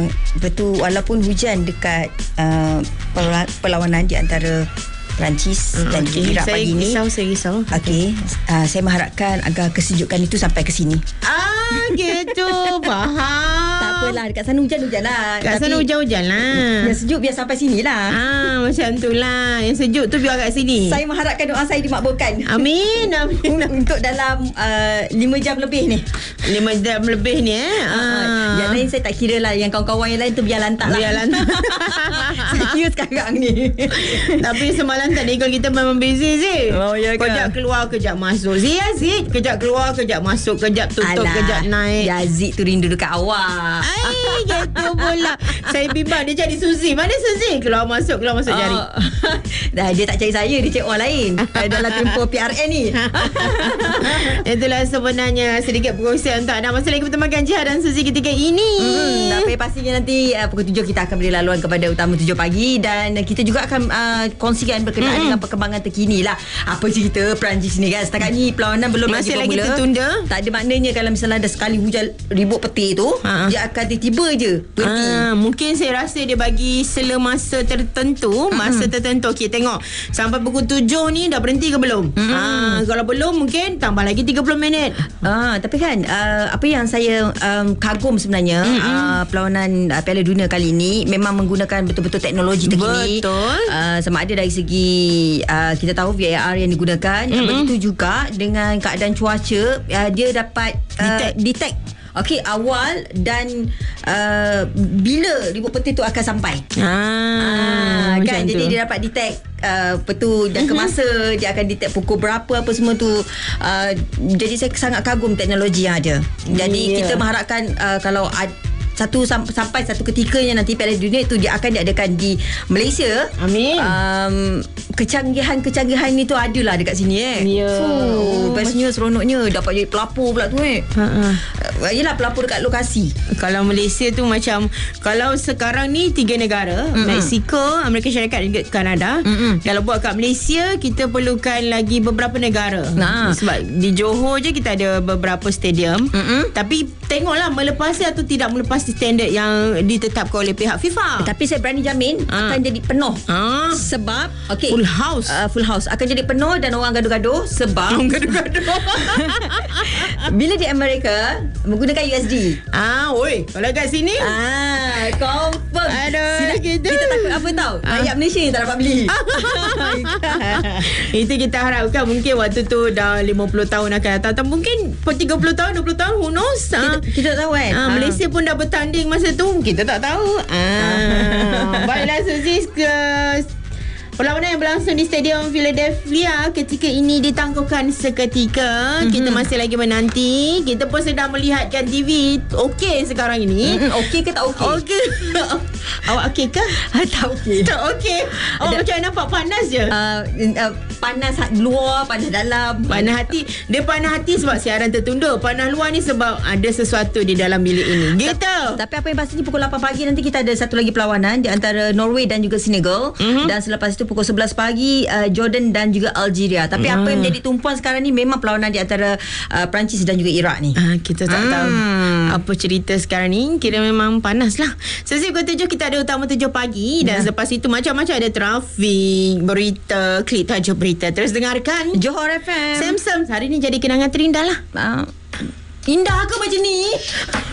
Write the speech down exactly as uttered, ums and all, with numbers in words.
betul, walaupun hujan dekat uh, perlawanan di antara Perancis hmm, dan okay. Iraq pagi ni. Saya risau, saya risau. Okey, uh, saya mengharapkan agar kesejukan itu sampai ke sini. Ah, gitu. Faham. Tak apalah, dekat sana hujan-hujan lah. Dekat sana hujan-hujan lah. Yang sejuk biar sampai sini lah. Ah, macam tu lah. Yang sejuk tu biar kat sini. Saya mengharapkan doa saya dimakbulkan. Amin, amin. Untuk dalam uh, lima jam lebih ni. lima jam lebih ni eh. Ah. Uh, yang lain saya tak kira lah. Yang kawan-kawan yang lain tu biar lantak lah. Biar lantak. Saya kira sekarang ni. Tapi semalam tadi kalau kita memang busy Zee. Oh ya ke? Kejap keluar, kejap masuk. Zee ya Zee. Kejap keluar, kejap masuk. Kejap tutup, Alah, kejap naik. Ya Zee tu rindu dekat awak. Ay, gitu pula. Saya bimbang dia cari Suzy. Mana Suzy? Keluar masuk, keluar masuk oh. jari. Dah, dia tak cari saya, dia cari orang lain. Dalam tempoh P R N ni. Itulah sebenarnya sedikit perkongsian untuk anda masa lagi pertemuan Jiha dan Suzy ketika ini. Hmm, tapi pastinya nanti uh, pukul tujuh kita akan beri laluan kepada Utama tujuh pagi dan kita juga akan uh, kongsikan berkenaan mm-hmm. dengan perkembangan terkini lah. Apa cerita Perancis ni kan? Setakat ni perlawanan belum masih lagi bermula. tertunda. Tak ada maknanya kalau misalnya ada sekali hujan ribut petir tu, ha. dia akan tiba-tiba je berhenti. Ha, mungkin saya rasa dia bagi sela masa tertentu, masa mm-hmm. tertentu. Okey, tengok sampai pukul tujuh ni dah berhenti ke belum? Mm-hmm. Ha, kalau belum mungkin tambah lagi tiga puluh minit. Ah, tapi kan uh, apa yang saya um, kagum sebenarnya mm-hmm. uh, perlawanan uh, Piala Dunia kali ini memang menggunakan betul-betul teknologi terkini. Betul. Uh, sama ada dari segi uh, kita tahu V A R yang digunakan, mm-hmm. begitu juga dengan keadaan cuaca, uh, dia dapat uh, detect, detect. Okey, awal dan uh, bila ribut petir tu akan sampai. Ah, ah kan, jadi tu. Dia dapat detect uh, betul jangka mm-hmm. masa, dia akan detect pukul berapa apa semua tu. Uh, jadi saya sangat kagum teknologi yang ada. Jadi yeah. kita mengharapkan uh, kalau ad, satu sampai satu ketikanya nanti Piala Dunia itu dia akan diadakan di Malaysia. Amin. Um, kecanggihan-kecanggihan ni tu adalah dekat sini eh. Ya. Yeah. So, bestnya seronoknya dapat jadi pelapor pula tu eh. Ha ah. Uh, yalah pelapor dekat lokasi. Kalau Malaysia tu macam kalau sekarang ni tiga negara, mm-hmm. Mexico, Amerika Syarikat dan Kanada. Mm-hmm. Kalau buat kat Malaysia kita perlukan lagi beberapa negara. Nah. Sebab di Johor je kita ada beberapa stadium. Mm-hmm. Tapi tengoklah melepasi atau tidak melepasi standard yang ditetapkan oleh pihak FIFA. Tapi saya berani jamin ha. akan jadi penuh. Ha. Sebab okay, full house. Uh, full house akan jadi penuh dan orang gaduh-gaduh sebab orang gaduh-gaduh. Bila di Amerika menggunakan U S D. Ah, oi, kalau kat sini ah, confirm. Aduh, Sila, gitu. Kita takut apa tahu? Ah. Rakyat Malaysia ni tak dapat beli. Itu kita harapkan mungkin waktu tu dah lima puluh tahun akan datang atau mungkin tiga puluh tahun, dua puluh tahun, who knows? Kita, kita tak tahu kan. Ah, ah. Malaysia pun dah bertanding masa tu, kita tak tahu. Ah. Baiklah Suzy, ke perlawanan yang berlangsung di Stadium Philadelphia ketika ini ditangguhkan seketika. Mm-hmm. Kita masih lagi menanti. Kita pun sedang melihatkan T V. Okey sekarang ini. Mm-hmm. Okey ke tak okey? Okey. Awak okey ke? Tak okey. Tak okey. Awak macam nampak panas je. Uh, uh, panas luar, panas dalam. Panas hati. Dia panas hati sebab siaran tertunda. Panas luar ni sebab ada sesuatu di dalam bilik ini. Gitu. Tapi apa yang pastinya pukul lapan pagi nanti kita ada satu lagi perlawanan di antara Norway dan juga Senegal. Mm-hmm. Dan selepas itu pukul sebelas pagi uh, Jordan dan juga Algeria. Tapi hmm. apa yang menjadi tumpuan sekarang ni memang perlawanan di antara uh, Perancis dan juga Iraq ni. Ah, kita tak hmm. tahu apa cerita sekarang ni. Kira memang panas lah. Sesi pukul tujuh kita ada Utama tujuh pagi. Dan ya. Selepas itu macam-macam ada trafik, berita, klip tajuk berita. Terus dengarkan Johor F M. Sam-Sam hari ni jadi kenangan terindah lah. uh, Indah ke macam ni?